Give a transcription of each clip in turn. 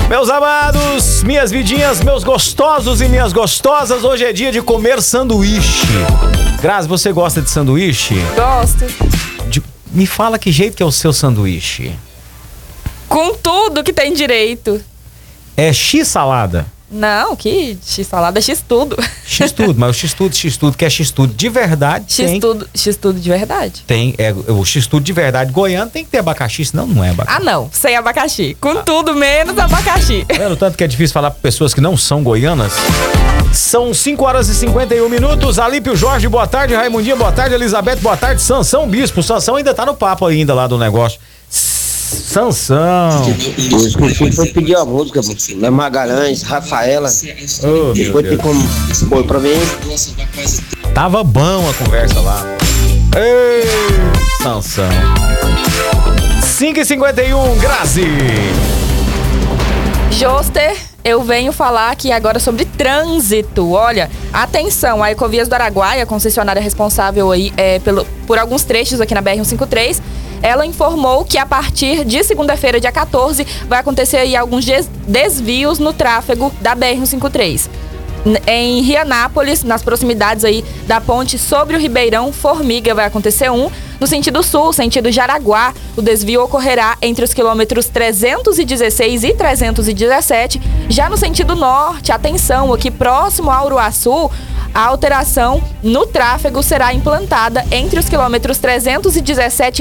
Meus amados, minhas vidinhas, meus gostosos e minhas gostosas, hoje é dia de comer sanduíche. Grazi, você gosta de sanduíche? Gosto. Me fala que jeito que é o seu sanduíche. Com tudo que tem direito. É X-salada? Não, que X-salada, X-tudo. X-tudo, mas o X-tudo, que é X-tudo de verdade X-tudo de verdade. Tem, o X-tudo de verdade goiano tem que ter abacaxi, senão não é abacaxi. Ah, não, sem abacaxi. Com tudo menos abacaxi. Tá vendo tanto que é difícil falar para pessoas que não são goianas? São 5 horas e 51 minutos. Alípio Jorge, boa tarde. Raimundinha, boa tarde. Elizabeth, boa tarde. Sansão Bispo. Sansão ainda tá no papo ainda lá do negócio. Sansão. Eu esqueci de pedir a música, né? Magalhães, Rafaela. Oh, depois tem como pôr pra mim. Tava bom a conversa lá. Ei, Sansão. 5h51, Grazi. Joster, eu venho falar aqui agora sobre trânsito. Olha, atenção, a Ecovias do Araguaia, concessionária responsável aí por alguns trechos aqui na BR-153, ela informou que a partir de segunda-feira, dia 14, vai acontecer aí alguns desvios no tráfego da BR-153. Em Rianápolis, nas proximidades aí da ponte sobre o Ribeirão Formiga, vai acontecer um. No sentido sul, sentido Jaraguá, o desvio ocorrerá entre os quilômetros 316 e 317. Já no sentido norte, atenção, aqui próximo ao Uruaçu, a alteração no tráfego será implantada entre os quilômetros 317 e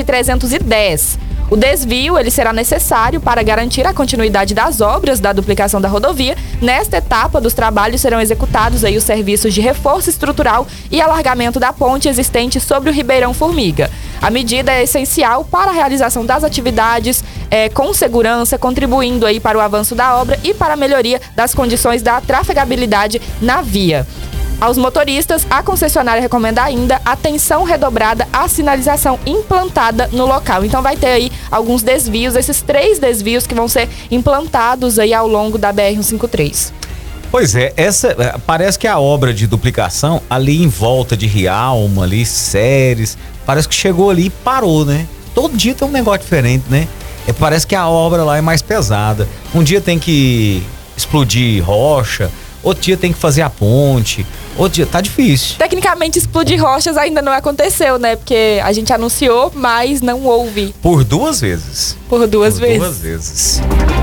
310. O desvio ele será necessário para garantir a continuidade das obras da duplicação da rodovia. Nesta etapa dos trabalhos serão executados aí os serviços de reforço estrutural e alargamento da ponte existente sobre o Ribeirão Formiga. A medida é essencial para a realização das atividades com segurança, contribuindo aí para o avanço da obra e para a melhoria das condições da trafegabilidade na via. Aos motoristas, a concessionária recomenda ainda atenção redobrada à sinalização implantada no local. Então vai ter aí alguns desvios, esses 3 desvios que vão ser implantados aí ao longo da BR-153. Pois é, parece que a obra de duplicação ali em volta de Rialma, ali, Séries, parece que chegou ali e parou, né? Todo dia tem um negócio diferente, né? Parece que a obra lá é mais pesada. Um dia tem que explodir rocha, outro dia tem que fazer a ponte, outro dia tá difícil. Tecnicamente, explodir rochas ainda não aconteceu, né? Porque a gente anunciou, mas não houve. Por 2 vezes. Por duas vezes. 2 vezes.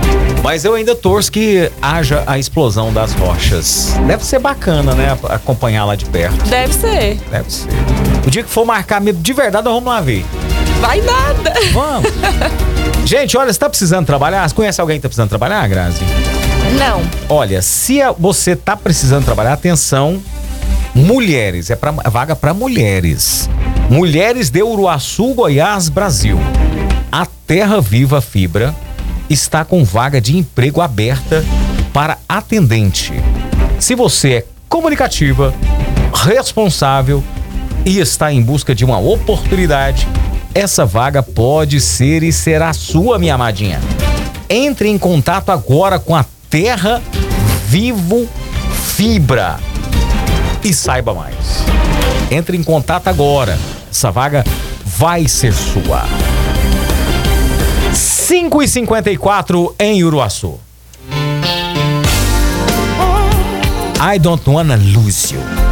Mas eu ainda torço que haja a explosão das rochas. Deve ser bacana, né? Acompanhar lá de perto. Deve ser. Deve ser. O dia que for marcar de verdade, nós vamos lá ver. Vai nada. Vamos. Gente, olha, você tá precisando trabalhar? Você conhece alguém que tá precisando trabalhar, Grazi? Não. Olha, se você tá precisando trabalhar, atenção, mulheres, vaga para mulheres. Mulheres de Uruaçu, Goiás, Brasil. A Terra Viva Fibra está com vaga de emprego aberta para atendente. Se você é comunicativa, responsável e está em busca de uma oportunidade, essa vaga pode ser e será sua, minha amadinha. Entre em contato agora com a Terra Vivo Fibra e saiba mais. Entre em contato agora. Essa vaga vai ser sua. 5h54 em Uruaçu. I don't wanna lose you.